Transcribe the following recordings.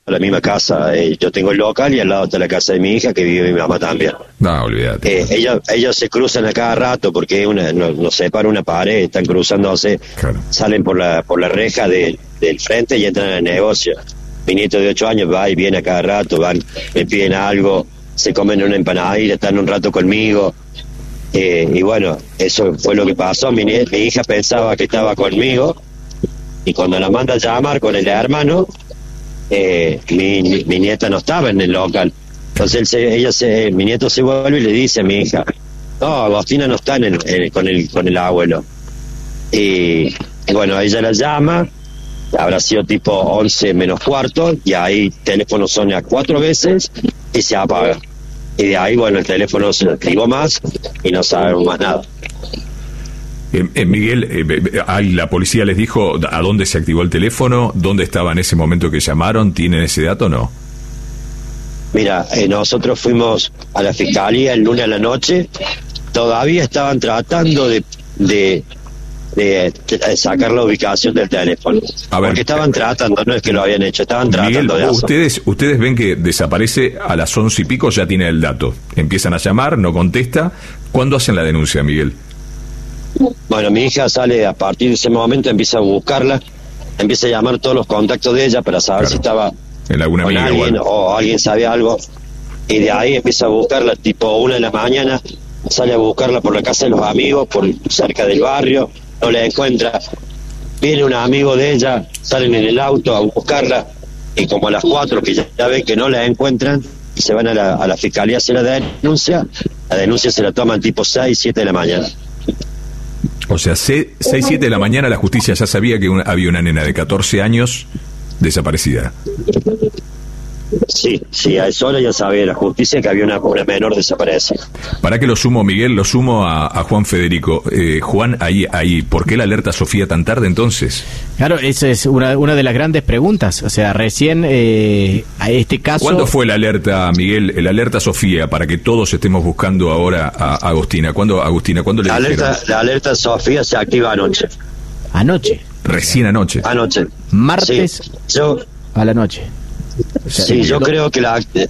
la misma casa. Yo tengo el local y al lado está la casa de mi hija, que vive mi mamá también. No, olvídate. Ellos se cruzan a cada rato porque nos separa una pared, están cruzándose, Claro. salen por la reja del frente y entran al negocio. Mi nieto de 8 años va y viene a cada rato, van, me piden algo, se comen una empanadilla, están un rato conmigo. Y bueno, eso fue lo que pasó. Mi hija pensaba que estaba conmigo y cuando la manda a llamar con el hermano, mi nieta no estaba en el local. Entonces mi nieto se vuelve y le dice a mi hija: no, Agostina no está con el abuelo. Y bueno, ella la llama, habrá sido tipo 11 menos cuarto, y ahí el teléfono suena 4 veces y se apaga. Y de ahí, bueno, el teléfono se lo activó más y no sabemos más nada. Miguel, la policía les dijo a dónde se activó el teléfono, dónde estaba en ese momento que llamaron. ¿Tienen ese dato o no? Mira, nosotros fuimos a la fiscalía el lunes a la noche. Todavía estaban tratando de sacar la ubicación del teléfono. A ver, porque estaban tratando, no es que lo habían hecho, estaban tratando Miguel, de hacer. ustedes ven que desaparece a las 11 y pico, ya tiene el dato. Empiezan a llamar, no contesta. ¿Cuándo hacen la denuncia, Miguel? Bueno, mi hija sale a partir de ese momento, empieza a buscarla, empieza a llamar todos los contactos de ella para saber si estaba en alguna con amiga alguien igual. o alguien sabía algo, y de ahí empieza a buscarla tipo 1 de la mañana, sale a buscarla por la casa de los amigos, por cerca del barrio, no la encuentra, viene un amigo de ella, salen en el auto a buscarla, y como a las 4 que ya ven que no la encuentran, se van a la fiscalía a hacer la denuncia se la toman tipo 6, 7 de la mañana. O sea, 6, 7 de la mañana la justicia ya sabía que había una nena de 14 años desaparecida. Sí, a esa hora ya sabía la justicia que había una menor desaparecida. ¿Para qué lo sumo, Miguel? Lo sumo a Juan Federico. Juan, ahí, ¿por qué la alerta Sofía tan tarde entonces? Claro, esa es una de las grandes preguntas. O sea, recién a este caso... ¿Cuándo fue la alerta, Miguel, la alerta Sofía, para que todos estemos buscando ahora a Agostina? ¿Cuándo le dijeron? La alerta Sofía se activa anoche. ¿Anoche? Recién anoche. Anoche. Martes sí, a la noche. O sea, sí, yo creo que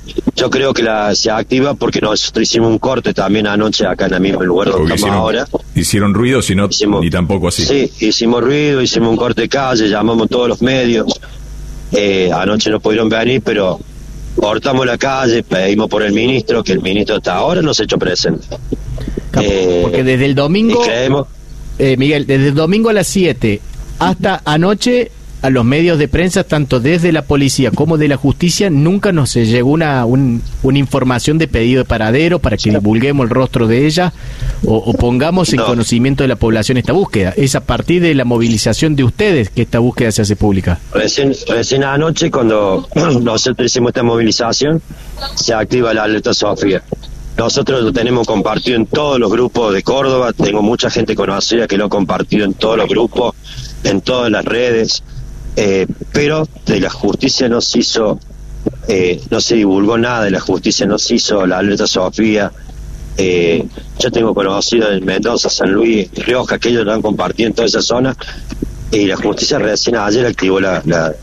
se activa porque nosotros hicimos un corte también anoche acá en el mismo lugar donde estamos ahora. ¿Hicieron ruido? Si no, ni tampoco así. Sí, hicimos ruido, hicimos un corte de calle, llamamos todos los medios. Anoche no pudieron venir, pero cortamos la calle, pedimos por el ministro, que el ministro hasta ahora no se ha hecho presente. Porque desde el domingo, creemos, Miguel, desde el domingo a las 7 hasta anoche, a los medios de prensa, tanto desde la policía como de la justicia, nunca nos llegó una información de pedido de paradero para que divulguemos el rostro de ella o pongamos en conocimiento de la población esta búsqueda. Es a partir de la movilización de ustedes que esta búsqueda se hace pública. Recién anoche, cuando nosotros hicimos esta movilización, se activa la alerta Sofía. Nosotros lo tenemos compartido en todos los grupos de Córdoba, tengo mucha gente conocida que lo ha compartido en todos los grupos, en todas las redes. Pero de la justicia no se hizo, no se divulgó nada de la justicia, no se hizo la alerta Sofía. Yo tengo conocido en Mendoza, San Luis, Rioja, que ellos lo han compartido en toda esa zona, y la justicia recién ayer activó la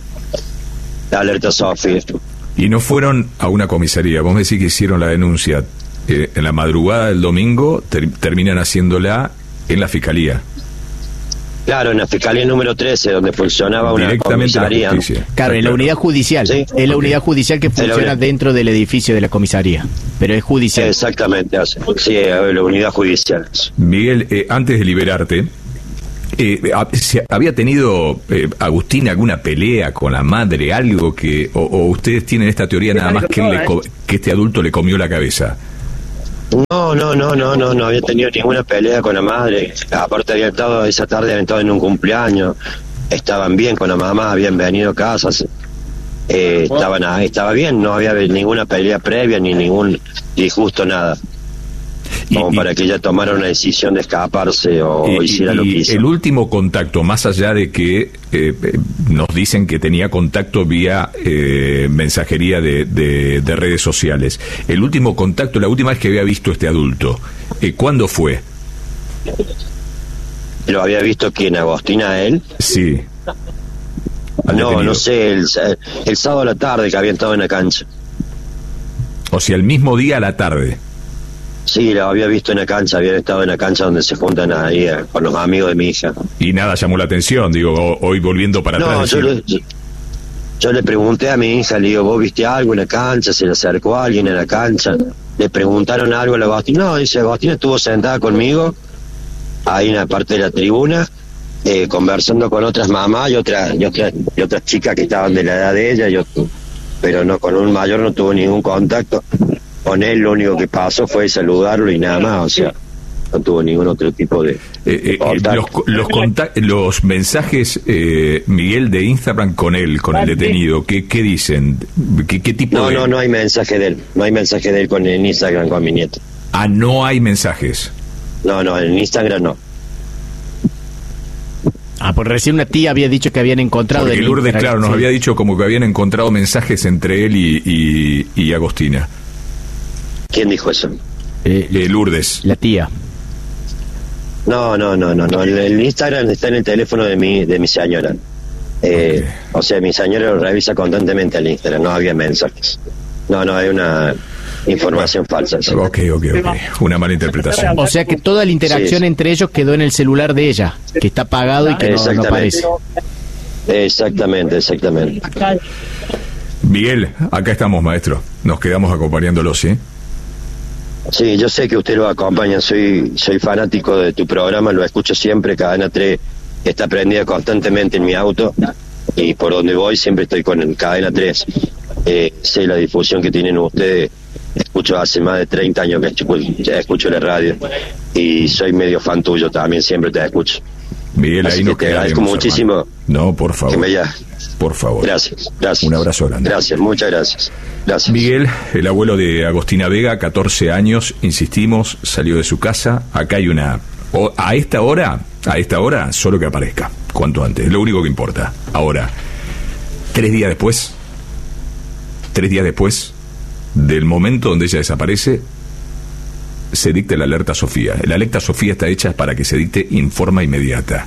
alerta Sofía. Y no fueron a una comisaría, vos me decís que hicieron la denuncia en la madrugada del domingo, terminan haciéndola en la fiscalía. Claro, en la Fiscalía número 13, donde funcionaba una comisaría. Claro, en la unidad judicial. Sí. Es la unidad judicial que funciona dentro del edificio de la comisaría, pero es judicial. Exactamente, sí, la unidad judicial. Miguel, antes de liberarte, ¿había tenido Agustín alguna pelea con la madre, algo que... o ustedes tienen esta teoría nada más que este adulto le comió la cabeza? No había tenido ninguna pelea con la madre. Aparte esa tarde habían estado en un cumpleaños, estaban bien con la mamá, habían venido a casa, estaba bien, no había ninguna pelea previa ni ningún disgusto, nada. Como para que ella tomara una decisión de escaparse o hiciera lo que hizo. El último contacto, más allá de que nos dicen que tenía contacto vía mensajería de redes sociales, el último contacto, la última vez que había visto este adulto, ¿cuándo fue? ¿Lo había visto quién, Agostina, él? Sí. No sé, el sábado a la tarde que habían estado en la cancha. O sea, el mismo día a la tarde. Sí, lo había visto en la cancha, habían estado en la cancha donde se juntan ahí con los amigos de mi hija. Y nada llamó la atención, digo, hoy volviendo para atrás. Yo le pregunté a mi hija, le digo, ¿vos viste algo en la cancha? ¿Se le acercó a alguien en la cancha? Le preguntaron algo a la Agostina. No, dice, Agostina estuvo sentada conmigo, ahí en la parte de la tribuna, conversando con otras mamás y otras chicas que estaban de la edad de ella, pero no, con un mayor no tuvo ningún contacto. Con él lo único que pasó fue saludarlo y nada más, o sea, no tuvo ningún otro tipo de los mensajes, Miguel, de Instagram con él, con el detenido, ¿qué dicen? ¿Qué tipo de...? No hay mensaje de él, no hay mensaje de él en Instagram con mi nieto. Ah, no hay mensajes. No, en Instagram no. Pues recién una tía había dicho que habían encontrado... Porque Lourdes, claro, nos había dicho como que habían encontrado mensajes entre él y Agostina. ¿Quién dijo eso? Lourdes. La tía. No. El Instagram está en el teléfono de mi señora. Okay. O sea, mi señora lo revisa constantemente el Instagram. No había mensajes. No, hay una información falsa. ¿Sí? Ok. Una mala interpretación. O sea que toda la interacción entre ellos quedó en el celular de ella, que está apagado y que no aparece. Exactamente. Miguel, acá estamos, maestro. Nos quedamos acompañándolo, ¿sí? Sí, yo sé que usted lo acompaña, soy fanático de tu programa, lo escucho siempre, Cadena 3 está prendida constantemente en mi auto y por donde voy siempre estoy con el Cadena 3. Sé la difusión que tienen ustedes, escucho hace más de 30 años que escucho la radio y soy medio fan tuyo también, siempre te escucho. Miguel, así ahí nos te agradezco muchísimo. Hermano. No, por favor. Por favor. Gracias. Un abrazo grande. Gracias, muchas gracias. Miguel, el abuelo de Agostina Vega, 14 años, insistimos, salió de su casa. Acá hay a esta hora, solo que aparezca, cuanto antes, es lo único que importa. Ahora, 3 días después del momento donde ella desaparece, se dicta la alerta Sofía. La alerta Sofía está hecha para que se dicte en forma inmediata.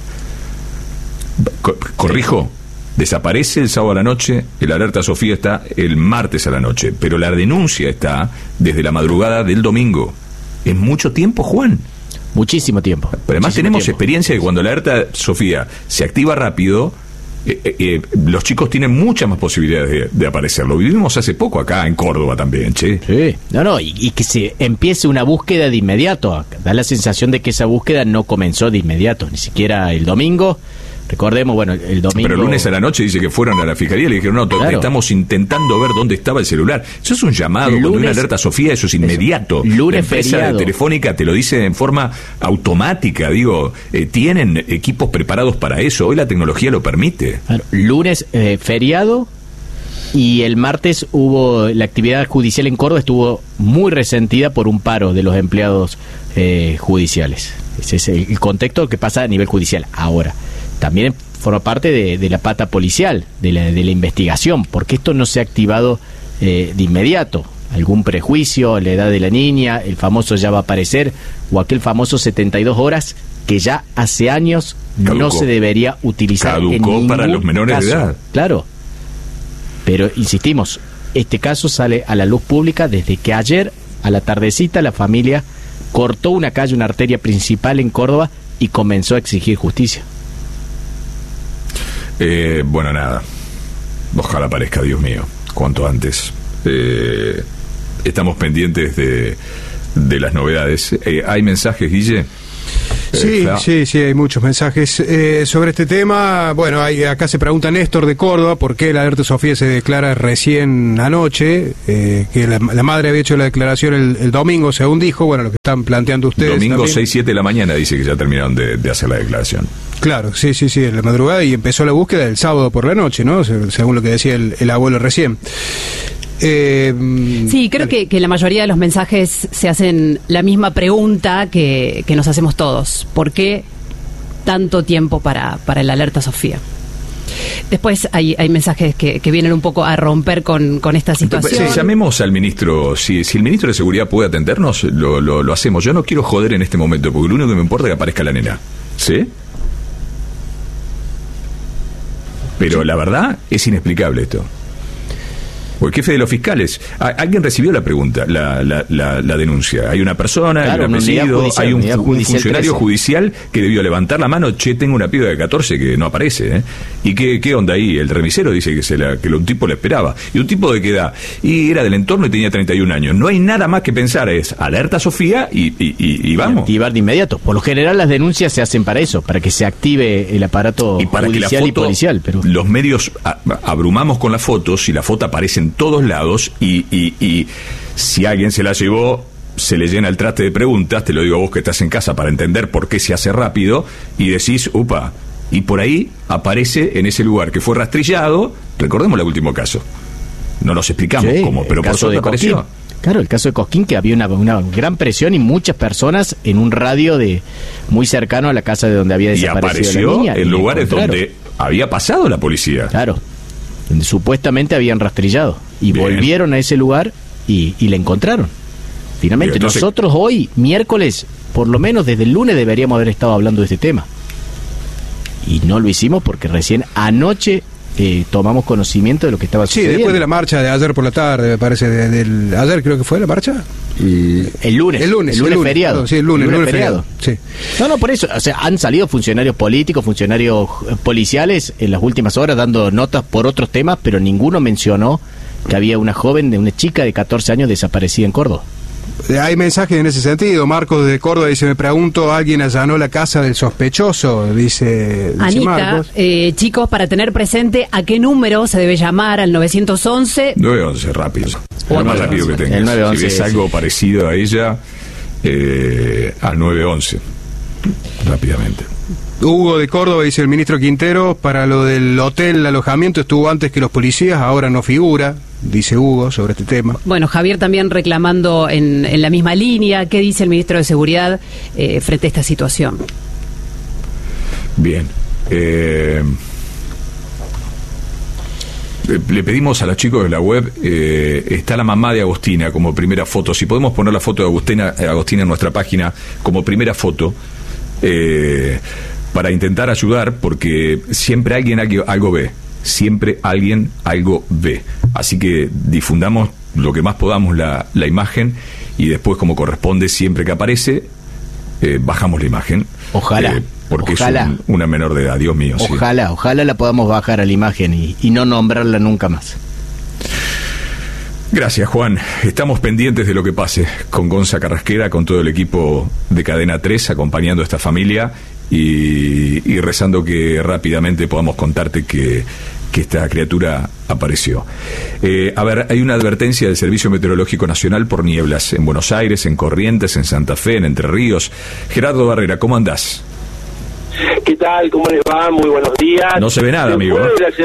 Corrijo, desaparece el sábado a la noche, el alerta Sofía está el martes a la noche, pero la denuncia está desde la madrugada del domingo. Es mucho tiempo, Juan. Muchísimo tiempo. Pero además tenemos experiencia de que cuando la alerta Sofía se activa rápido, los chicos tienen muchas más posibilidades de aparecer. Lo vivimos hace poco acá en Córdoba también, che. Sí. Y que se empiece una búsqueda de inmediato. Da la sensación de que esa búsqueda no comenzó de inmediato, ni siquiera el domingo. Recordemos, el domingo... Pero el lunes a la noche dice que fueron a la fiscalía y le dijeron, claro, estamos intentando ver dónde estaba el celular. Eso es un llamado, cuando una alerta Sofía, eso es inmediato. Lunes la empresa feriado. de Telefónica te lo dice en forma automática, tienen equipos preparados para eso, hoy la tecnología lo permite. Claro, lunes feriado y el martes la actividad judicial en Córdoba estuvo muy resentida por un paro de los empleados judiciales. Ese es el contexto que pasa a nivel judicial ahora. También forma parte de la pata policial, de la investigación, porque esto no se ha activado de inmediato. Algún prejuicio, la edad de la niña, el famoso ya va a aparecer, o aquel famoso 72 horas que ya hace años caducó. No se debería utilizar. Caducó en ningún para los menores caso. De edad. Claro, pero insistimos, este caso sale a la luz pública desde que ayer a la tardecita la familia cortó una calle, una arteria principal en Córdoba y comenzó a exigir justicia. Nada, ojalá aparezca, Dios mío, cuanto antes. Estamos pendientes de las novedades. ¿Hay mensajes, Guille? Sí, hay muchos mensajes sobre este tema. Bueno, acá se pregunta Néstor de Córdoba por qué la alerta Sofía se declara recién anoche, que la madre había hecho la declaración el domingo, según dijo. Bueno, lo que están planteando ustedes domingo también. 6, 7 de la mañana dice que ya terminaron de hacer la declaración. Claro, sí, en la madrugada, y empezó la búsqueda el sábado por la noche, ¿no? Según lo que decía el abuelo recién. Sí, creo que la mayoría de los mensajes se hacen la misma pregunta que nos hacemos todos. ¿Por qué tanto tiempo para el alerta Sofía? Después hay mensajes que vienen un poco a romper con esta situación. Sí, llamemos al ministro. Si el ministro de Seguridad puede atendernos, lo hacemos. Yo no quiero joder en este momento, porque lo único que me importa es que aparezca la nena. ¿Sí? Pero la verdad es inexplicable esto. O el jefe de los fiscales, alguien recibió la pregunta, la denuncia. Hay una persona, claro, hay un apellido, hay un funcionario 13. judicial que debió levantar la mano. Che, tengo una piba de 14 que no aparece, ¿eh? ¿Y qué onda ahí? El remisero dice que un tipo le esperaba. ¿Y un tipo de qué edad? Y era del entorno y tenía 31 años. No hay nada más que pensar, es alerta Sofía y vamos. Y activar de inmediato. Por lo general las denuncias se hacen para eso, para que se active el aparato y para judicial que la foto, y policial. Pero los medios abrumamos con las fotos y la foto aparece en todos lados y si alguien se la llevó, se le llena el traste de preguntas, te lo digo a vos que estás en casa para entender por qué se hace rápido, y decís, upa, y por ahí aparece en ese lugar que fue rastrillado. Recordemos el último caso, no nos explicamos cómo, pero por suerte apareció. Claro, el caso de Cosquín, que había una gran presión y muchas personas en un radio muy cercano a la casa de donde había desaparecido la niña. En lugares donde había pasado la policía. Claro, donde supuestamente habían rastrillado. Y volvieron a ese lugar y la encontraron. Finalmente, entonces, nosotros hoy, miércoles, por lo menos desde el lunes deberíamos haber estado hablando de este tema. Y no lo hicimos porque recién anoche tomamos conocimiento de lo que estaba sucediendo. Sí, después de la marcha de ayer por la tarde, me parece, ayer creo que fue la marcha. El lunes feriado. Perdón, sí, el lunes feriado. Sí. No, por eso, o sea, han salido funcionarios políticos, funcionarios policiales en las últimas horas dando notas por otros temas, pero ninguno mencionó que había una chica de 14 años desaparecida en Córdoba. Hay mensajes en ese sentido. Marcos de Córdoba dice, me pregunto, ¿alguien allanó la casa del sospechoso? Dice Anita, Marcos. Chicos, para tener presente a qué número se debe llamar al 911. 911, rápido. Lo más rápido que tengas. El 911, si ves algo parecido a ella, al 911. Rápidamente. Hugo de Córdoba dice, el ministro Quintero, para lo del hotel, el alojamiento, estuvo antes que los policías, ahora no figura, dice Hugo sobre este tema. Bueno, Javier también reclamando en la misma línea. ¿Qué dice el ministro de Seguridad frente a esta situación? Bien. Le pedimos a los chicos de la web, está la mamá de Agostina como primera foto. Si podemos poner la foto de Agostina en nuestra página como primera foto, para intentar ayudar, porque siempre alguien algo ve. Siempre alguien algo ve. Así que difundamos lo que más podamos la imagen, y después, como corresponde, siempre que aparece, bajamos la imagen. Ojalá. Porque ojalá. Es una menor de edad, Dios mío. Ojalá la podamos bajar a la imagen y no nombrarla nunca más. Gracias, Juan. Estamos pendientes de lo que pase con Gonza Carrasquera, con todo el equipo de Cadena 3, acompañando a esta familia y rezando que rápidamente podamos contarte que esta criatura apareció. A ver, hay una advertencia del Servicio Meteorológico Nacional por nieblas en Buenos Aires, en Corrientes, en Santa Fe, en Entre Ríos. Gerardo Barrera, ¿cómo andás? ¿Qué tal? ¿Cómo les va? Muy buenos días. No se ve nada, amigo.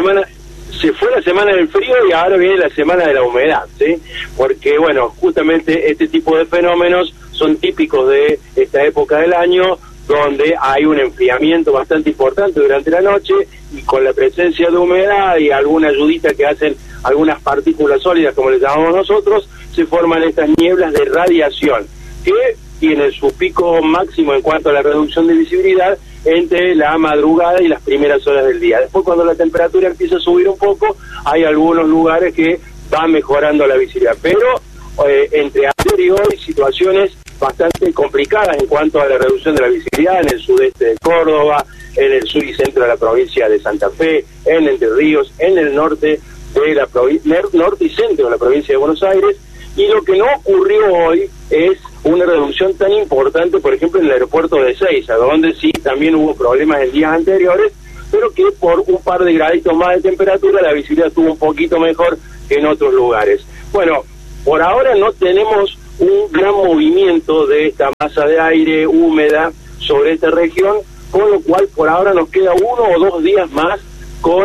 Se fue la semana del frío y ahora viene la semana de la humedad, ¿sí? Porque, bueno, justamente este tipo de fenómenos son típicos de esta época del año, donde hay un enfriamiento bastante importante durante la noche, y con la presencia de humedad y alguna ayudita que hacen algunas partículas sólidas, como les llamamos nosotros, se forman estas nieblas de radiación, que tienen su pico máximo en cuanto a la reducción de visibilidad entre la madrugada y las primeras horas del día. Después, cuando la temperatura empieza a subir un poco, hay algunos lugares que van mejorando la visibilidad, pero entre ayer y hoy, situaciones bastante complicadas en cuanto a la reducción de la visibilidad en el sudeste de Córdoba, en el sur y centro de la provincia de Santa Fe, en Entre Ríos, en el norte de la norte y centro de la provincia de Buenos Aires. Y lo que no ocurrió hoy es una reducción tan importante, por ejemplo, en el aeropuerto de Ezeiza, donde sí también hubo problemas en días anteriores, pero que por un par de graditos más de temperatura la visibilidad estuvo un poquito mejor que en otros lugares. Bueno, por ahora no tenemos un gran movimiento de esta masa de aire húmeda sobre esta región, con lo cual por ahora nos queda 1 o 2 días más con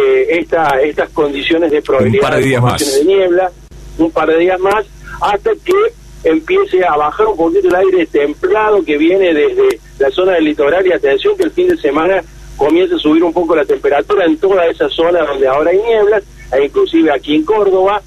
estas condiciones de probabilidad, un par de días más de niebla, un par de días más, hasta que empiece a bajar un poquito el aire templado que viene desde la zona del litoral, y atención que el fin de semana comience a subir un poco la temperatura en toda esa zona donde ahora hay nieblas, e inclusive aquí en Córdoba,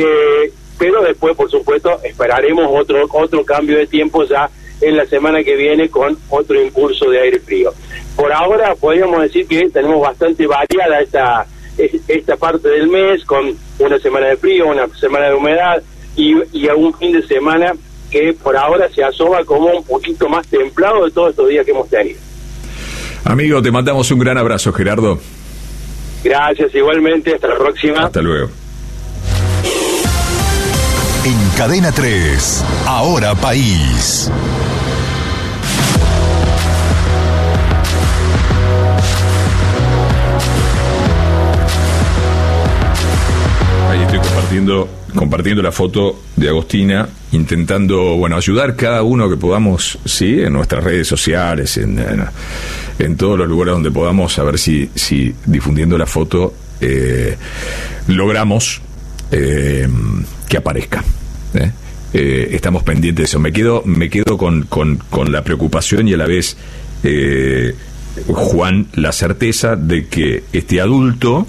pero después, por supuesto, esperaremos otro cambio de tiempo ya en la semana que viene con otro impulso de aire frío. por ahora podríamos decir que tenemos bastante variada esta parte del mes, con una semana de frío, una semana de humedad y algún fin de semana que por ahora se asoma como un poquito más templado de todos estos días que hemos tenido. Amigo, te mandamos un gran abrazo, Gerardo. Gracias, igualmente, hasta la próxima. Hasta luego. En Cadena 3, Ahora País. Ahí estoy compartiendo la foto de Agostina, intentando, ayudar cada uno que podamos, sí, en nuestras redes sociales, en todos los lugares donde podamos, a ver si difundiendo la foto logramos que aparezca. Estamos pendientes de eso. Me quedo con la preocupación y a la vez, Juan, la certeza de que este adulto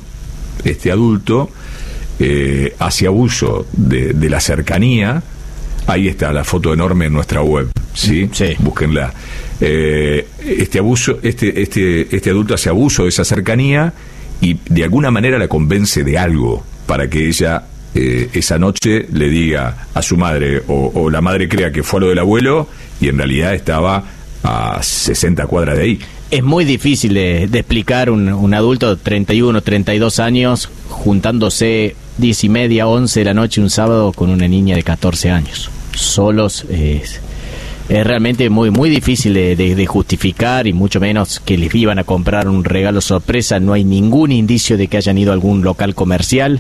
hace abuso de la cercanía. Ahí está la foto enorme en nuestra web, ¿sí? Sí. Búsquenla. Este adulto hace abuso de esa cercanía y de alguna manera la convence de algo para que ella esa noche le diga a su madre, o la madre crea que fue a lo del abuelo y en realidad estaba a 60 cuadras de ahí. Es muy difícil de explicar un adulto de 31, 32 años juntándose 10:30, 11 de la noche un sábado con una niña de 14 años. Solos. Es realmente muy muy difícil de justificar, y mucho menos que les iban a comprar un regalo sorpresa. No hay ningún indicio de que hayan ido a algún local comercial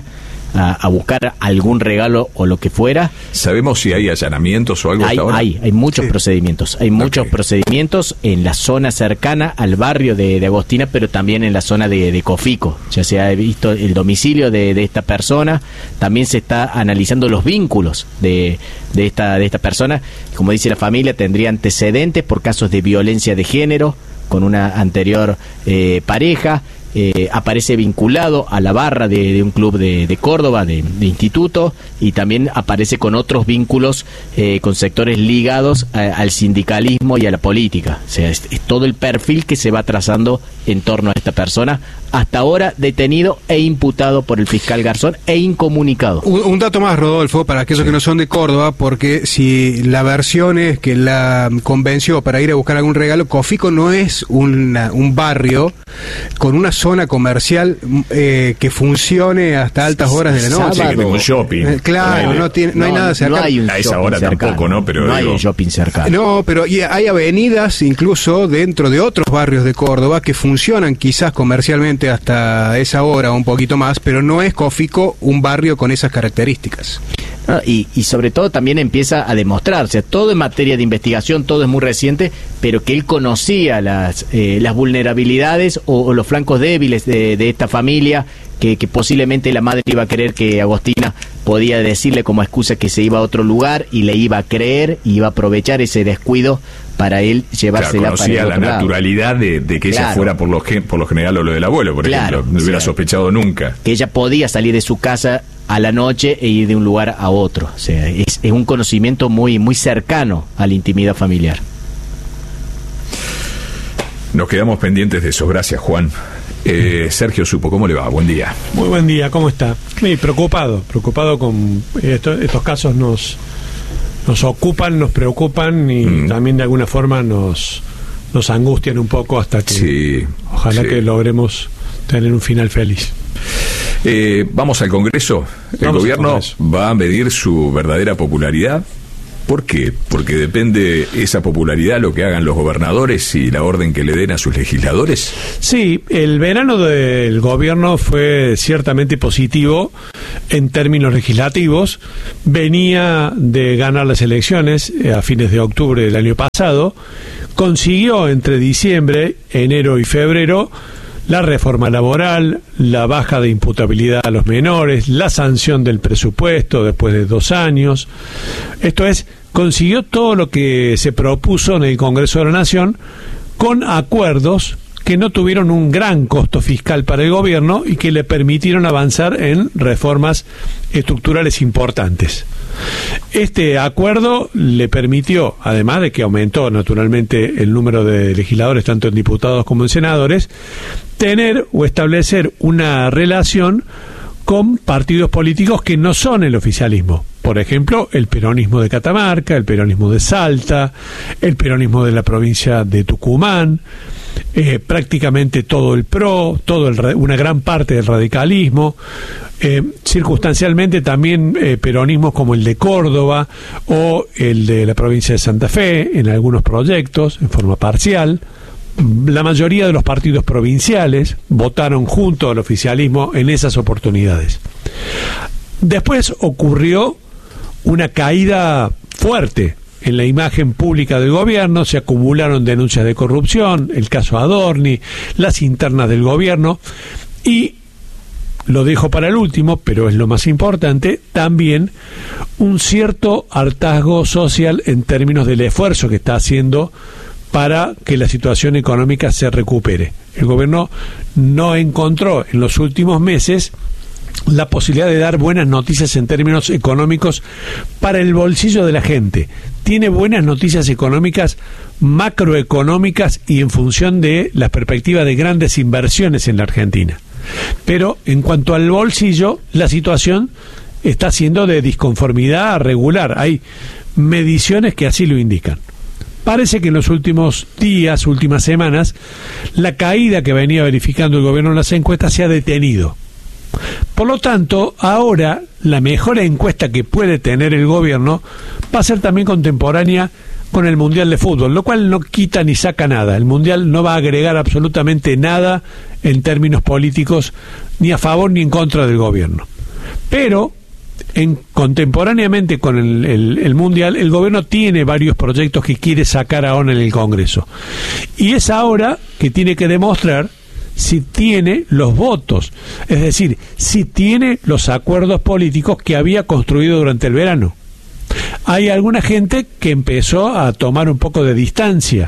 a buscar algún regalo o lo que fuera. ¿Sabemos si hay allanamientos o algo hasta ahora? Hay muchos procedimientos. Hay muchos procedimientos en la zona cercana al barrio de Agostina, pero también en la zona de Cofico. Ya se ha visto el domicilio de esta persona. También se está analizando los vínculos de esta persona. Como dice la familia, tendría antecedentes por casos de violencia de género con una anterior pareja. Aparece vinculado a la barra de un club de Córdoba, de instituto, y también aparece con otros vínculos con sectores ligados al sindicalismo y a la política. O sea, es todo el perfil que se va trazando en torno a esta persona, hasta ahora detenido e imputado por el fiscal Garzón e incomunicado. Un dato más, Rodolfo, para aquellos que no son de Córdoba, porque si la versión es que la convenció para ir a buscar algún regalo, Cofico no es un barrio con una zona comercial que funcione hasta altas horas de la noche. Sí, que tengo un shopping. Claro, no hay nada cercano. No hay un a esa hora cercano. tampoco, ¿no? Pero no hay un shopping cercano. No, pero hay avenidas incluso dentro de otros barrios de Córdoba que funcionan quizás comercialmente hasta esa hora o un poquito más, pero no es Cofico un barrio con esas características. Y sobre todo también empieza a demostrarse, todo en materia de investigación, todo es muy reciente, pero que él conocía las vulnerabilidades o los flancos débiles de esta familia, que posiblemente la madre iba a creer que Agostina podía decirle como excusa que se iba a otro lugar y le iba a creer y iba a aprovechar ese descuido para él llevársela para el otro la naturalidad de que ella fuera por lo general o lo del abuelo, por ejemplo. No hubiera sospechado nunca. Que ella podía salir de su casa a la noche e ir de un lugar a otro. O sea, es un conocimiento muy, muy cercano a la intimidad familiar. Nos quedamos pendientes de eso. Gracias, Juan. Sergio Supo, ¿cómo le va? Buen día. Muy buen día, ¿cómo está? Preocupado con estos casos nos ocupan, nos preocupan y también de alguna forma nos angustian un poco hasta que ojalá que logremos tener un final feliz. Vamos al Congreso. El gobierno va a medir su verdadera popularidad. ¿Por qué? Porque depende esa popularidad lo que hagan los gobernadores y la orden que le den a sus legisladores. Sí, el verano del gobierno fue ciertamente positivo en términos legislativos. Venía de ganar las elecciones a fines de octubre del año pasado. Consiguió entre diciembre, enero y febrero la reforma laboral, la baja de imputabilidad a los menores, la sanción del presupuesto después de 2 años. Esto es, consiguió todo lo que se propuso en el Congreso de la Nación con acuerdos que no tuvieron un gran costo fiscal para el gobierno y que le permitieron avanzar en reformas estructurales importantes. Este acuerdo le permitió, además de que aumentó naturalmente el número de legisladores, tanto en diputados como en senadores, tener o establecer una relación con partidos políticos que no son el oficialismo. Por ejemplo, el peronismo de Catamarca, el peronismo de Salta, el peronismo de la provincia de Tucumán, prácticamente todo el PRO, una gran parte del radicalismo, circunstancialmente también peronismos como el de Córdoba o el de la provincia de Santa Fe, en algunos proyectos, en forma parcial. La mayoría de los partidos provinciales votaron junto al oficialismo en esas oportunidades. Después ocurrió una caída fuerte en la imagen pública del gobierno, se acumularon denuncias de corrupción, el caso Adorni, las internas del gobierno y, lo dejo para el último, pero es lo más importante, también un cierto hartazgo social en términos del esfuerzo que está haciendo para que la situación económica se recupere. El gobierno no encontró en los últimos meses la posibilidad de dar buenas noticias en términos económicos para el bolsillo de la gente. Tiene buenas noticias económicas, macroeconómicas y en función de la perspectiva de grandes inversiones en la Argentina. Pero en cuanto al bolsillo, la situación está siendo de disconformidad regular. Hay mediciones que así lo indican. Parece que en los últimos días, últimas semanas, la caída que venía verificando el gobierno en las encuestas se ha detenido. Por lo tanto, ahora la mejor encuesta que puede tener el gobierno va a ser también contemporánea con el Mundial de Fútbol, lo cual no quita ni saca nada. El Mundial no va a agregar absolutamente nada en términos políticos, ni a favor ni en contra del gobierno. Pero contemporáneamente con el Mundial, el gobierno tiene varios proyectos que quiere sacar ahora en el Congreso. Y es ahora que tiene que demostrar si tiene los votos, es decir, si tiene los acuerdos políticos que había construido durante el verano. Hay alguna gente que empezó a tomar un poco de distancia.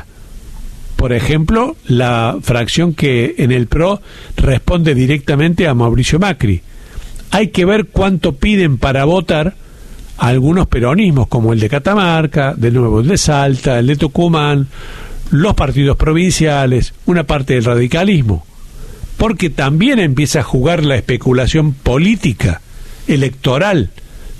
Por ejemplo, la fracción que en el PRO responde directamente a Mauricio Macri. Hay que ver cuánto piden para votar algunos peronismos, como el de Catamarca, de nuevo el de Salta, el de Tucumán, los partidos provinciales, una parte del radicalismo. Porque también empieza a jugar la especulación política, electoral,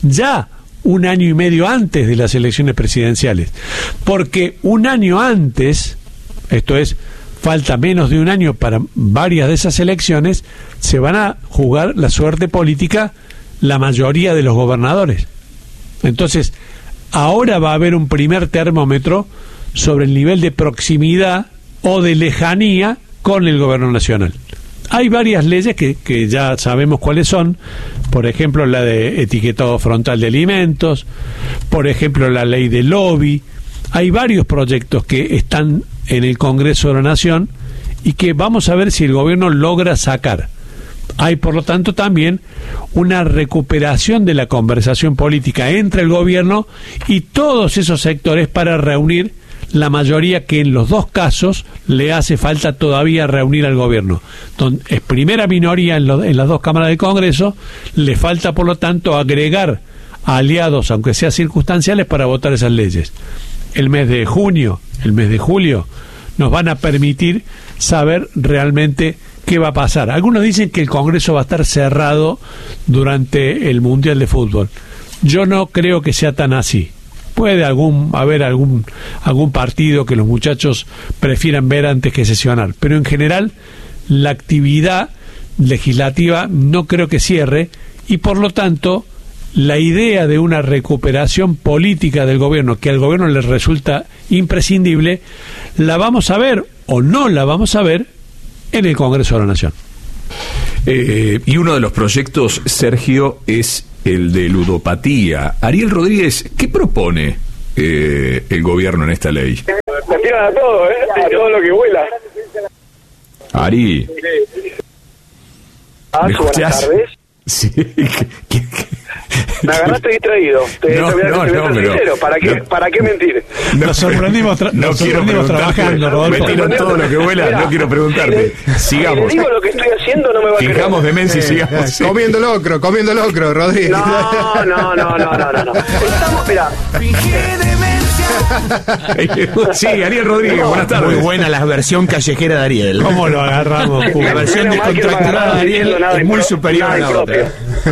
ya un año y medio antes de las elecciones presidenciales. Porque un año antes, esto es, falta menos de un año para varias de esas elecciones, se van a jugar la suerte política la mayoría de los gobernadores. Entonces, ahora va a haber un primer termómetro sobre el nivel de proximidad o de lejanía con el gobierno nacional. Hay varias leyes que ya sabemos cuáles son, por ejemplo la de etiquetado frontal de alimentos, por ejemplo la ley de lobby. Hay varios proyectos que están en el Congreso de la Nación y que vamos a ver si el gobierno logra sacar. Hay, por lo tanto, también una recuperación de la conversación política entre el gobierno y todos esos sectores para reunir la mayoría que en los dos casos le hace falta todavía reunir al gobierno. Es primera minoría en las dos cámaras del Congreso, le falta, por lo tanto, agregar aliados, aunque sea circunstanciales, para votar esas leyes. El mes de junio, el mes de julio, nos van a permitir saber realmente qué va a pasar. Algunos dicen que el Congreso va a estar cerrado durante el Mundial de Fútbol. Yo no creo que sea tan así. Puede haber algún partido que los muchachos prefieran ver antes que sesionar, pero en general la actividad legislativa no creo que cierre y por lo tanto la idea de una recuperación política del gobierno, que al gobierno le resulta imprescindible, la vamos a ver o no la vamos a ver en el Congreso de la Nación. Y uno de los proyectos, Sergio, es el de ludopatía. Ariel Rodríguez, ¿qué propone el gobierno en esta ley? Me tiran a todo, a todo lo que vuela. Ari, ¿me escuchás? Buenas tardes. Sí, Me agarraste distraído. Sincero. ¿Para qué mentir? Nos sorprendimos trabajando, Rodolfo. Me tiro todo lo que vuela, Mirá, no quiero preguntarte. Sigamos. Si le digo lo que estoy haciendo, no me va a creer. Fijamos demencia y sigamos. Comiendo locro, Rodríguez. No. Estamos, mirá. Sí, Ariel Rodríguez, buenas tardes. Muy buena la versión callejera de Ariel. ¿Cómo lo agarramos? La versión descontracturada de Ariel es muy superior a la otra.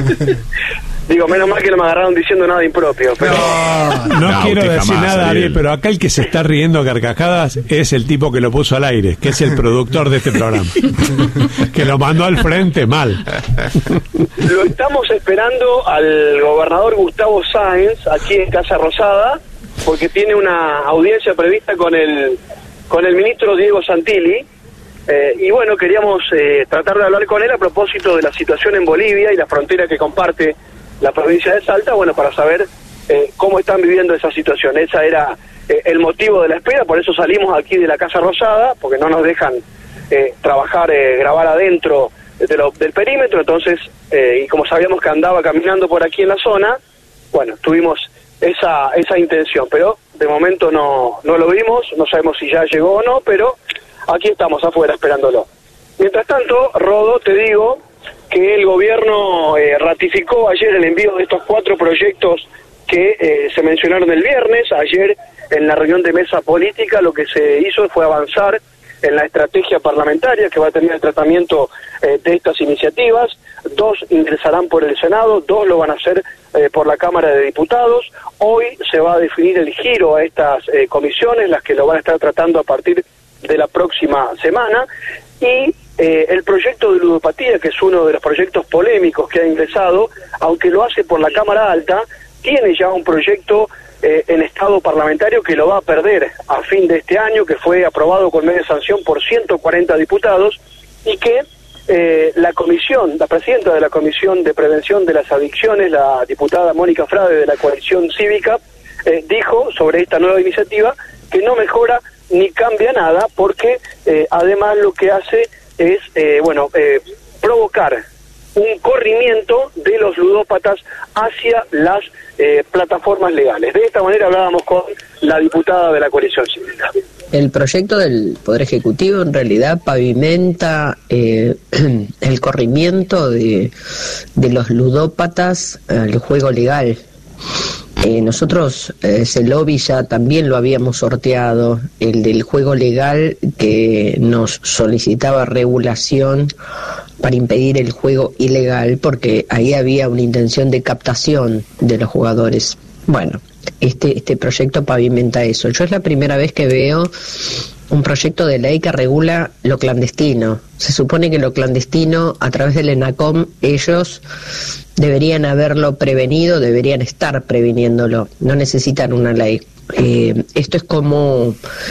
Digo, menos mal que no me agarraron diciendo nada impropio. Pero... No quiero usted decir jamás, nada, Ariel. Ariel, pero acá el que se está riendo a carcajadas es el tipo que lo puso al aire, que es el productor de este programa. Que lo mandó al frente mal. Lo estamos esperando al gobernador Gustavo Sáenz aquí en Casa Rosada, porque tiene una audiencia prevista con el ministro Diego Santilli. Y bueno, queríamos tratar de hablar con él a propósito de la situación en Bolivia y la frontera que comparte la provincia de Salta, bueno, para saber cómo están viviendo esa situación. Esa era el motivo de la espera, por eso salimos aquí de la Casa Rosada, porque no nos dejan trabajar, grabar adentro del perímetro. Entonces, y como sabíamos que andaba caminando por aquí en la zona, bueno, tuvimos esa intención, pero de momento no lo vimos, no sabemos si ya llegó o no, pero aquí estamos afuera esperándolo. Mientras tanto, Rodo, te digo que el gobierno ratificó ayer el envío de estos 4 proyectos que se mencionaron el viernes. Ayer, en la reunión de mesa política, lo que se hizo fue avanzar en la estrategia parlamentaria que va a tener el tratamiento de estas iniciativas. 2 ingresarán por el Senado, 2 lo van a hacer por la Cámara de Diputados. Hoy se va a definir el giro a estas comisiones, las que lo van a estar tratando a partir de la próxima semana. Y el proyecto de ludopatía, que es uno de los proyectos polémicos que ha ingresado, aunque lo hace por la Cámara Alta, tiene ya un proyecto en estado parlamentario que lo va a perder a fin de este año, que fue aprobado con media sanción por 140 diputados, y que la presidenta de la Comisión de Prevención de las Adicciones, la diputada Mónica Frade de la Coalición Cívica, dijo sobre esta nueva iniciativa que no mejora ni cambia nada, porque además lo que hace es provocar un corrimiento de los ludópatas hacia las plataformas legales. De esta manera hablábamos con la diputada de la Coalición Cívica. El proyecto del Poder Ejecutivo en realidad pavimenta el corrimiento de los ludópatas al juego legal. Nosotros ese lobby ya también lo habíamos sorteado, el del juego legal, que nos solicitaba regulación para impedir el juego ilegal, porque ahí había una intención de captación de los jugadores. Bueno, este proyecto pavimenta eso. Yo es la primera vez que veo un proyecto de ley que regula lo clandestino. Se supone que lo clandestino, a través del ENACOM, ellos deberían haberlo prevenido, deberían estar previniéndolo, no necesitan una ley. Esto es como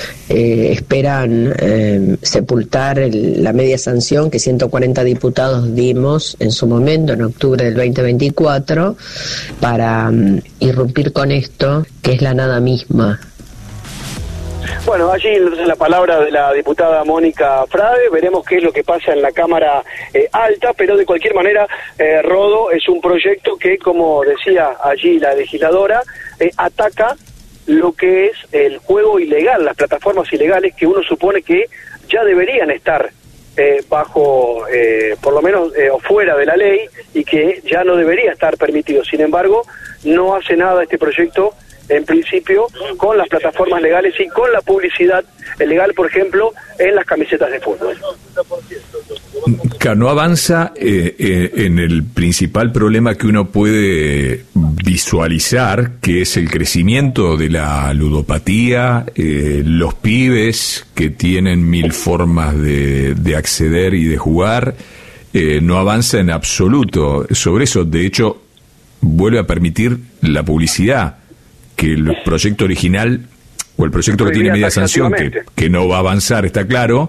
esperan sepultar la media sanción que 140 diputados dimos en su momento, en octubre del 2024, para irrumpir con esto, que es la nada misma. Bueno, allí entonces la palabra de la diputada Mónica Frade. Veremos qué es lo que pasa en la Cámara Alta, pero de cualquier manera, Rodo, es un proyecto que, como decía allí la legisladora, ataca lo que es el juego ilegal, las plataformas ilegales que uno supone que ya deberían estar bajo, por lo menos, o fuera de la ley, y que ya no debería estar permitido. Sin embargo, no hace nada este proyecto, en principio, con las plataformas legales y con la publicidad legal, por ejemplo, en las camisetas de fútbol. No avanza en el principal problema que uno puede visualizar, que es el crecimiento de la ludopatía, los pibes que tienen 1000 formas de acceder y de jugar. No avanza en absoluto sobre eso. De hecho, vuelve a permitir la publicidad, que el proyecto original, o el proyecto que tiene media sanción, que no va a avanzar, está claro,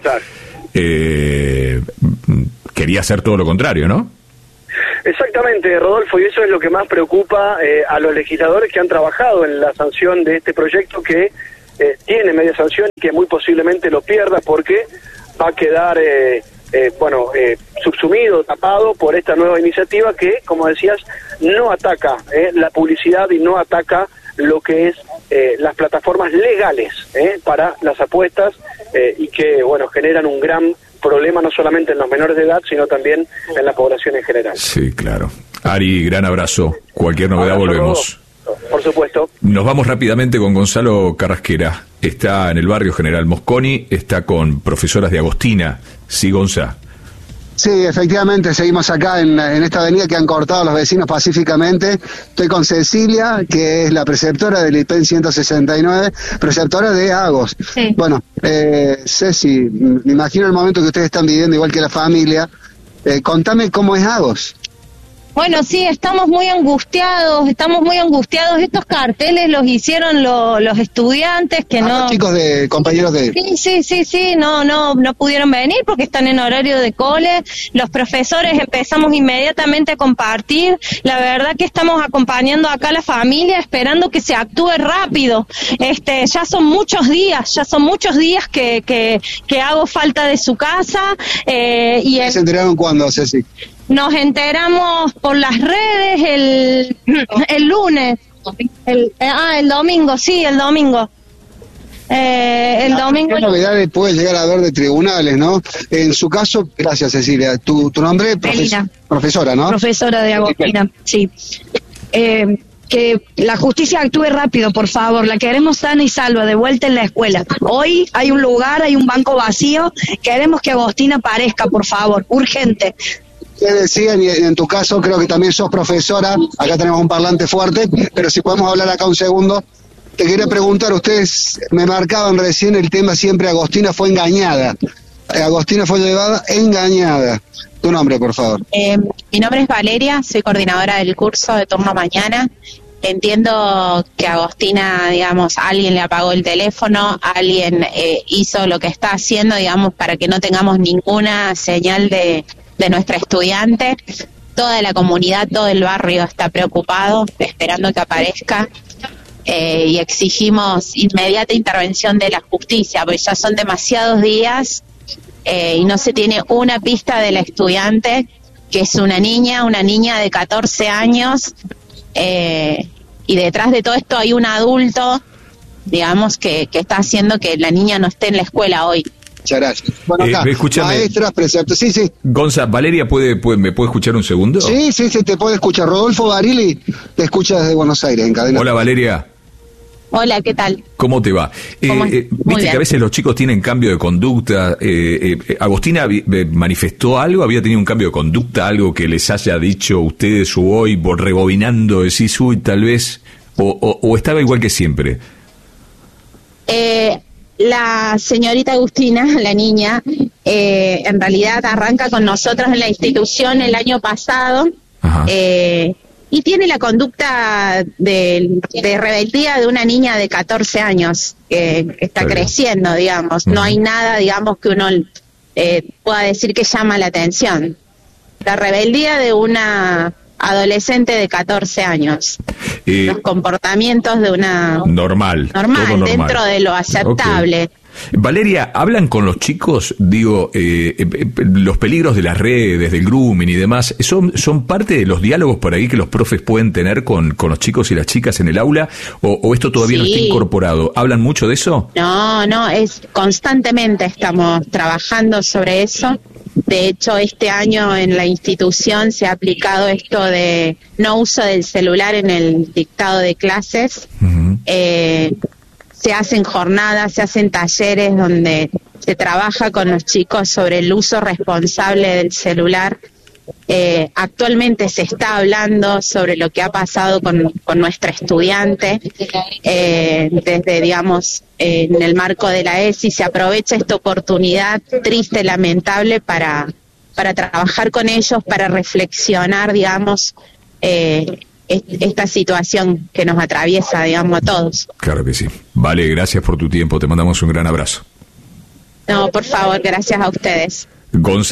quería hacer todo lo contrario, ¿no? Exactamente, Rodolfo, y eso es lo que más preocupa a los legisladores que han trabajado en la sanción de este proyecto, que tiene media sanción y que muy posiblemente lo pierda, porque va a quedar subsumido, tapado por esta nueva iniciativa que, como decías, no ataca la publicidad y no ataca lo que es las plataformas legales para las apuestas y que, generan un gran problema no solamente en los menores de edad, sino también en la población en general. Sí, claro. Ari, gran abrazo. Cualquier novedad abrazo, volvemos. Por supuesto. Nos vamos rápidamente con Gonzalo Carrasquera. Está en el barrio General Mosconi, está con profesoras de Agostina. Sí, Gonza. Sí, efectivamente, seguimos acá en esta avenida que han cortado los vecinos pacíficamente. Estoy con Cecilia, que es la preceptora del IPEN 169, preceptora de Agos. Sí. Bueno, Ceci, me imagino el momento que ustedes están viviendo, igual que la familia. Contame cómo es Agos. Bueno, sí, estamos muy angustiados. Estos carteles los hicieron los estudiantes que no... Los chicos compañeros de... Sí, no pudieron venir porque están en horario de cole. Los profesores empezamos inmediatamente a compartir. La verdad que estamos acompañando acá a la familia, esperando que se actúe rápido. Ya son muchos días que hago falta de su casa. ¿Se enteraron cuándo, Ceci? Nos enteramos por las redes el lunes. El domingo, sí, el domingo. ¿Qué novedades puede llegar a haber de tribunales, no? En su caso, gracias Cecilia, tu nombre, profesora, ¿no? Profesora de Agostina, sí. Que la justicia actúe rápido, por favor, la queremos sana y salva, de vuelta en la escuela. Hoy hay un lugar, hay un banco vacío, queremos que Agostina aparezca, por favor, urgente. ¿Qué decían? Y en tu caso creo que también sos profesora, acá tenemos un parlante fuerte, pero si podemos hablar acá un segundo, te quería preguntar, ustedes me marcaban recién el tema siempre, Agostina fue engañada, Agostina fue llevada engañada. Tu nombre, por favor. Mi nombre es Valeria, soy coordinadora del curso de turno mañana. Entiendo que Agostina, alguien le apagó el teléfono, alguien hizo lo que está haciendo, para que no tengamos ninguna señal de nuestra estudiante. Toda la comunidad, todo el barrio está preocupado, esperando que aparezca, y exigimos inmediata intervención de la justicia, porque ya son demasiados días y no se tiene una pista de la estudiante, que es una niña de 14 años, y detrás de todo esto hay un adulto, que está haciendo que la niña no esté en la escuela hoy. Muchas gracias. Bueno, acá, maestras, preceptos, sí. Gonza, Valeria, ¿me puede escuchar un segundo? Sí, te puede escuchar. Rodolfo Barili te escucha desde Buenos Aires, en cadena. Hola, Valeria. Hola, ¿qué tal? ¿Cómo te va? Viste que a veces los chicos tienen cambio de conducta. ¿Agostina manifestó algo? ¿Había tenido un cambio de conducta? ¿Algo que les haya dicho ustedes o hoy, rebobinando, decís, tal vez? ¿O estaba igual que siempre? La señorita Agustina, la niña, en realidad arranca con nosotros en la institución el año pasado, y tiene la conducta de rebeldía de una niña de 14 años, que está creciendo, No hay nada, que uno pueda decir que llama la atención. La rebeldía de una adolescente de 14 años. Los comportamientos de una... Normal, dentro de lo aceptable. Okay. Valeria, ¿hablan con los chicos? Los peligros de las redes, del grooming y demás, ¿son parte de los diálogos por ahí que los profes pueden tener con los chicos y las chicas en el aula? ¿O esto todavía no está incorporado? ¿Hablan mucho de eso? No, constantemente estamos trabajando sobre eso. De hecho, este año en la institución se ha aplicado esto de no uso del celular en el dictado de clases. Uh-huh. Se hacen jornadas, se hacen talleres donde se trabaja con los chicos sobre el uso responsable del celular. Actualmente se está hablando sobre lo que ha pasado con nuestra estudiante, desde, en el marco de la ESI se aprovecha esta oportunidad triste, lamentable, para trabajar con ellos, para reflexionar, esta situación que nos atraviesa, a todos. Claro que sí. Vale, gracias por tu tiempo, te mandamos un gran abrazo. No, por favor, gracias a ustedes. Gonza,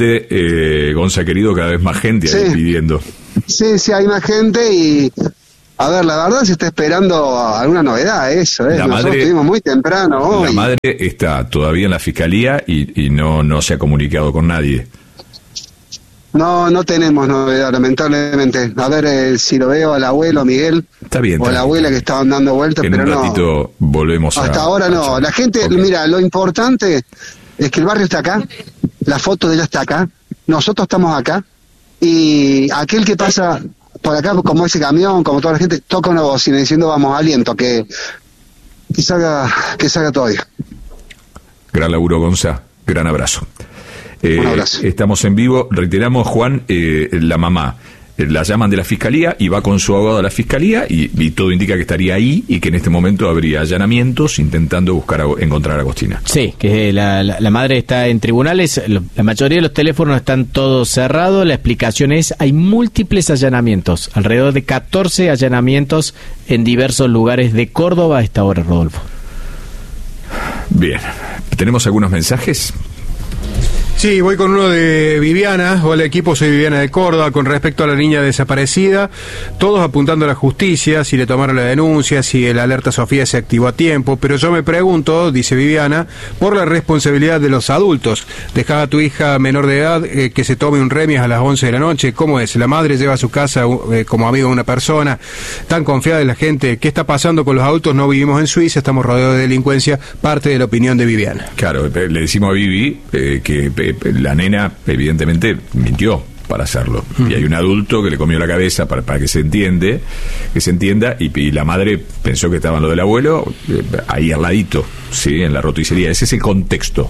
evidentemente, Gonza querido, cada vez más gente ahí pidiendo. Sí, hay más gente y A ver, la verdad se está esperando alguna novedad, eso, nosotros estuvimos muy temprano hoy. La madre está todavía en la fiscalía y no se ha comunicado con nadie. No tenemos novedad, lamentablemente. A ver si lo veo al abuelo, Miguel. Está bien. O a la abuela que estaban dando vueltas, en pero un ratito volvemos hasta ahora no. La gente, mira, lo importante es que el barrio está acá, la foto de ella está acá, nosotros estamos acá, y aquel que pasa por acá, como ese camión, como toda la gente, toca una bocina diciendo vamos, aliento, que salga todavía. Gran laburo, Gonza. Gran abrazo. Un abrazo. Estamos en vivo. Reiteramos, Juan, la mamá la llaman de la fiscalía y va con su abogado a la fiscalía y todo indica que estaría ahí y que en este momento habría allanamientos intentando encontrar a Agostina. Sí, que la madre está en tribunales, la mayoría de los teléfonos están todos cerrados. La explicación es, hay múltiples allanamientos, alrededor de 14 allanamientos en diversos lugares de Córdoba a esta hora, Rodolfo. Bien, ¿tenemos algunos mensajes? Sí, voy con uno de Viviana. Hola equipo, soy Viviana de Córdoba. Con respecto a la niña desaparecida, todos apuntando a la justicia, si le tomaron la denuncia, si el alerta Sofía se activó a tiempo, pero yo me pregunto, dice Viviana, por la responsabilidad de los adultos. Dejaba a tu hija menor de edad que se tome un remis a las 11 de la noche. ¿Cómo es? La madre lleva a su casa como amigo de una persona. Tan confiada en la gente. ¿Qué está pasando con los adultos? No vivimos en Suiza, estamos rodeados de delincuencia. Parte de la opinión de Viviana. Claro, le decimos a Vivi que la nena evidentemente mintió para hacerlo, y hay un adulto que le comió la cabeza para que se entienda, y la madre pensó que estaba en lo del abuelo ahí al ladito, sí, en la roticería. Ese es el contexto.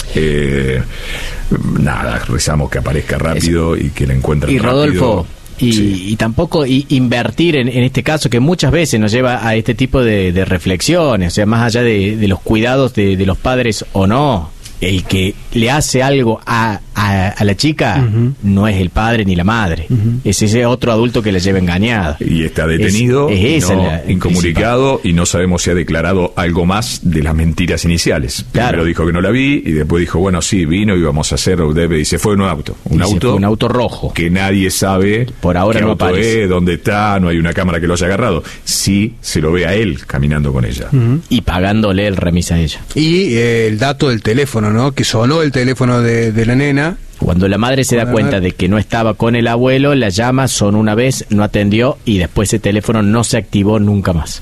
Nada, rezamos que aparezca rápido y que la encuentren rápido. Rodolfo, y tampoco invertir en este caso, que muchas veces nos lleva a este tipo de reflexiones, o sea, más allá de los cuidados de los padres o no, el que le hace algo a la chica no es el padre ni la madre, es ese otro adulto que la lleva engañada. Y está detenido, incomunicado, y no sabemos si ha declarado algo más de las mentiras iniciales. Claro. Primero dijo que no la vi, y después dijo, bueno, sí, vino, íbamos a hacer, y se fue en un auto. Un auto rojo. Que nadie sabe por ahora qué auto es, dónde está, no hay una cámara que lo haya agarrado. Sí se lo ve a él caminando con ella. Y pagándole el remis a ella. Y el dato del teléfono, ¿no? Que sonó el teléfono de la nena. Cuando la madre se da cuenta de que no estaba con el abuelo, la llama, sonó una vez, no atendió, y después ese teléfono no se activó nunca más.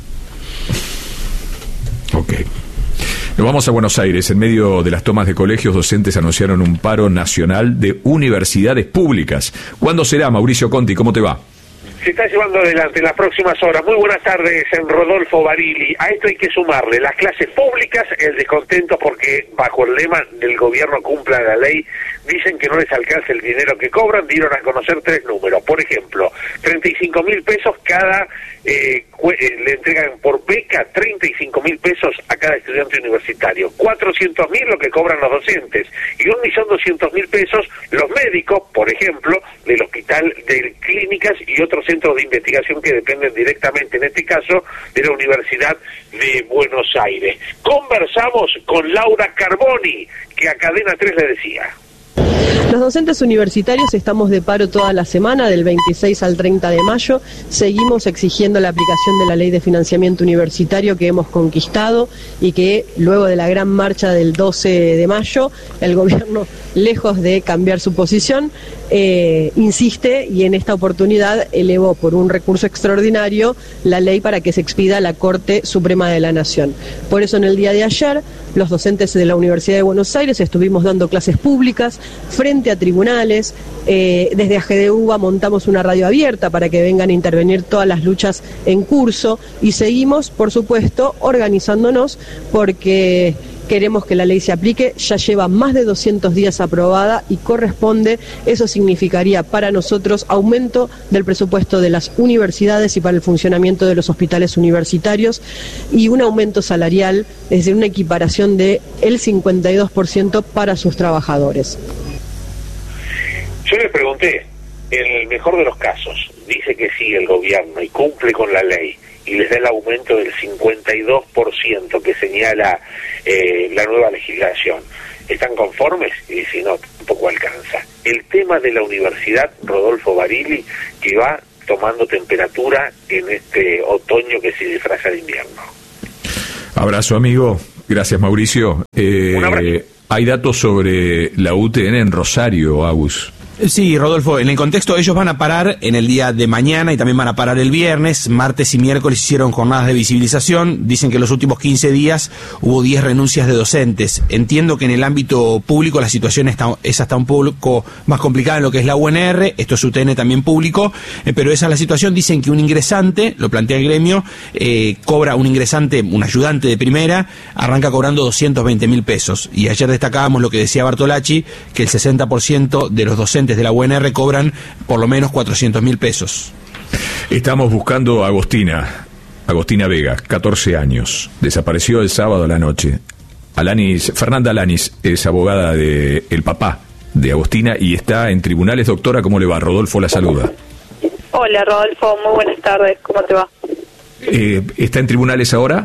Ok. Nos vamos a Buenos Aires. En medio de las tomas de colegios, docentes anunciaron un paro nacional de universidades públicas. ¿Cuándo será, Mauricio Conti? ¿Cómo te va? Se está llevando adelante en las próximas horas. Muy buenas tardes, en Rodolfo Barili. A esto hay que sumarle las clases públicas, el descontento porque bajo el lema del gobierno cumpla la ley, dicen que no les alcanza el dinero que cobran. Dieron a conocer 3 números. Por ejemplo, 35.000 pesos cada, le entregan por beca 35.000 pesos a cada estudiante universitario. 400.000 lo que cobran los docentes. Y 1.200.000 pesos los médicos, por ejemplo, del hospital de clínicas y otros centros de investigación que dependen directamente, en este caso, de la Universidad de Buenos Aires. Conversamos con Laura Carboni, que a Cadena 3 le decía. Los docentes universitarios estamos de paro toda la semana, del 26 al 30 de mayo. Seguimos exigiendo la aplicación de la ley de financiamiento universitario que hemos conquistado y que luego de la gran marcha del 12 de mayo, el gobierno, lejos de cambiar su posición, insiste, y en esta oportunidad elevó por un recurso extraordinario la ley para que se expida a la Corte Suprema de la Nación. Por eso en el día de ayer los docentes de la Universidad de Buenos Aires estuvimos dando clases públicas frente a tribunales. Desde AGDUBA montamos una radio abierta para que vengan a intervenir todas las luchas en curso, y seguimos, por supuesto, organizándonos porque queremos que la ley se aplique. Ya lleva más de 200 días aprobada y corresponde. Eso significaría para nosotros aumento del presupuesto de las universidades y para el funcionamiento de los hospitales universitarios, y un aumento salarial, es decir, una equiparación del 52% para sus trabajadores. Yo le pregunté, en el mejor de los casos, dice que sigue el gobierno y cumple con la ley y les da el aumento del 52% que señala la nueva legislación. ¿Están conformes? Y si no, tampoco alcanza. El tema de la universidad, Rodolfo Barili, que va tomando temperatura en este otoño que se disfraza de invierno. Abrazo, amigo. Gracias, Mauricio. Un abrazo. Hay datos sobre la UTN en Rosario, Agus. Sí, Rodolfo, en el contexto ellos van a parar en el día de mañana y también van a parar el viernes. Martes y miércoles hicieron jornadas de visibilización. Dicen que en los últimos 15 días hubo 10 renuncias de docentes. Entiendo que en el ámbito público la situación está un poco más complicada en lo que es la UNR, esto es UTN también público, pero esa es la situación. Dicen que un ingresante, lo plantea el gremio, cobra un ingresante, un ayudante de primera, arranca cobrando 220.000 pesos. Y ayer destacábamos lo que decía Bartolacci, que el 60% de los docentes de la UNR cobran por lo menos 400.000 pesos. Estamos buscando a Agostina Vega, 14 años. Desapareció el sábado a la noche. Fernanda Alanis es abogada del papá de Agostina y está en tribunales. Doctora, ¿cómo le va? Rodolfo la saluda. Hola, Rodolfo, muy buenas tardes, ¿cómo te va? ¿Está en tribunales ahora?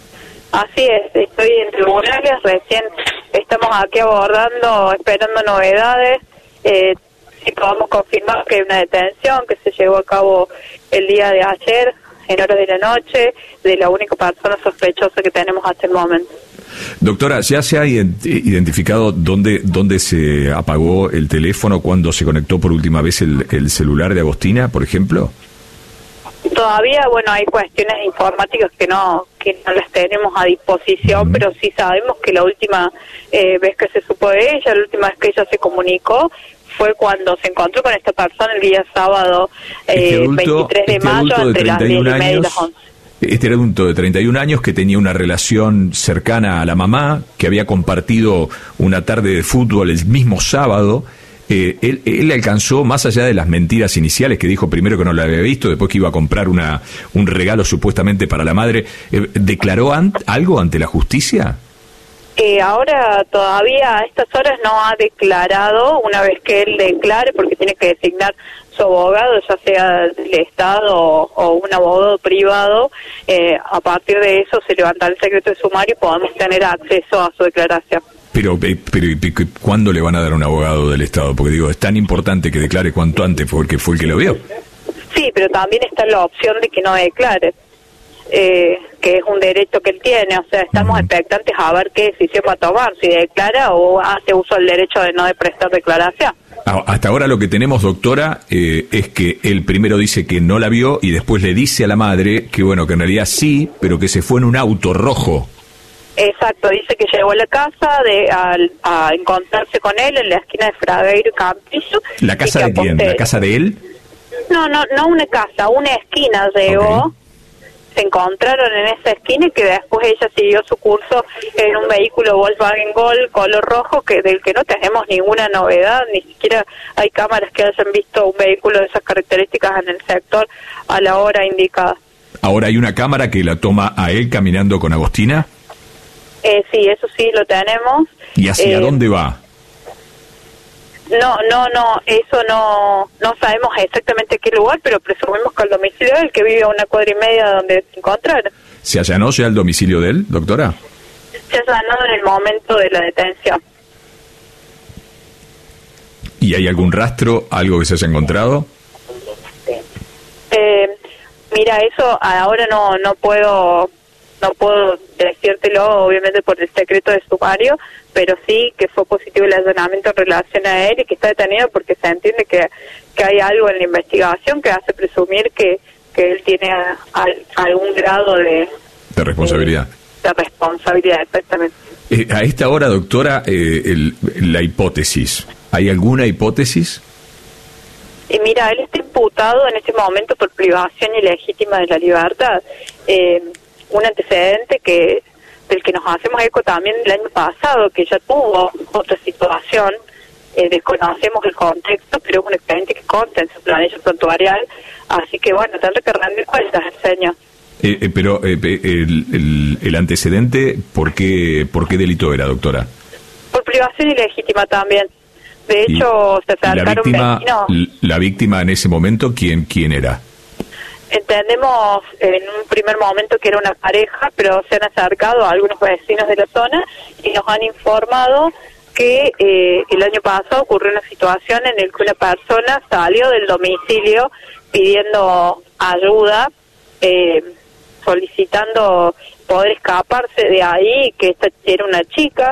Así es, estoy en tribunales, recién estamos aquí abordando, esperando novedades. Sí podemos confirmar que hay una detención que se llevó a cabo el día de ayer, en horas de la noche, de la única persona sospechosa que tenemos hasta el momento. Doctora, ¿ya se ha identificado dónde se apagó el teléfono, cuando se conectó por última vez el celular de Agostina, por ejemplo? Todavía, bueno, hay cuestiones informáticas que no las tenemos a disposición, pero sí sabemos que la última vez que se supo de ella, la última vez que ella se comunicó, fue cuando se encontró con esta persona el día sábado 23 de mayo, entre las 10 y media y las 11. Este adulto de 31 años que tenía una relación cercana a la mamá, que había compartido una tarde de fútbol el mismo sábado. Él alcanzó, más allá de las mentiras iniciales que dijo primero que no la había visto, después que iba a comprar un regalo supuestamente para la madre, ¿declaró algo ante la justicia? Ahora todavía a estas horas no ha declarado. Una vez que él declare, porque tiene que designar su abogado, ya sea del Estado o un abogado privado, a partir de eso se levantará el secreto de sumario y podemos tener acceso a su declaración. Pero ¿cuándo le van a dar un abogado del Estado? Porque digo, es tan importante que declare cuanto antes, porque fue el que lo vio. Sí, pero también está la opción de que no declare, que es un derecho que él tiene. O sea, estamos expectantes a ver qué decisión va a tomar, si declara o hace uso del derecho de no prestar declaración. Hasta ahora lo que tenemos, doctora, es que él primero dice que no la vio y después le dice a la madre que bueno, que en realidad sí, pero que se fue en un auto rojo. Exacto, dice que llegó a la casa a encontrarse con él en la esquina de Fragueiro y Campillo. ¿La casa de quién? ¿La casa de él? No una casa, una esquina llegó. Okay. Se encontraron en esa esquina y que después ella siguió su curso en un vehículo Volkswagen Gol color rojo, del que no tenemos ninguna novedad, ni siquiera hay cámaras que hayan visto un vehículo de esas características en el sector a la hora indicada. ¿Ahora hay una cámara que la toma a él caminando con Agostina? Sí, eso sí lo tenemos. ¿Y hacia dónde va? No, eso no sabemos exactamente qué lugar, pero presumimos que el domicilio de él, que vive a una cuadra y media de donde se encontraron. ¿Se allanó ya el domicilio de él, doctora? Se allanó en el momento de la detención. ¿Y hay algún rastro, algo que se haya encontrado? Mira, eso ahora no puedo decírtelo, obviamente por el secreto de sumario, pero sí que fue positivo el allanamiento en relación a él y que está detenido porque se entiende que hay algo en la investigación que hace presumir que él tiene algún grado de responsabilidad. De responsabilidad, exactamente. A esta hora, doctora, la hipótesis, ¿hay alguna hipótesis? Y mira, él está imputado en este momento por privación ilegítima de la libertad. Un antecedente del que nos hacemos eco también el año pasado, que ya tuvo otra situación, desconocemos el contexto, pero es un expediente que consta en su planilla prontuarial, así que bueno, tendrá que rendir cuentas el señor. Pero el antecedente, ¿por qué delito era, doctora? Por privación ilegítima también. De hecho, se acercaron vecinos. ¿La víctima en ese momento quién era? Entendemos en un primer momento que era una pareja, pero se han acercado a algunos vecinos de la zona y nos han informado que el año pasado ocurrió una situación en la que una persona salió del domicilio pidiendo ayuda, solicitando poder escaparse de ahí, que esta era una chica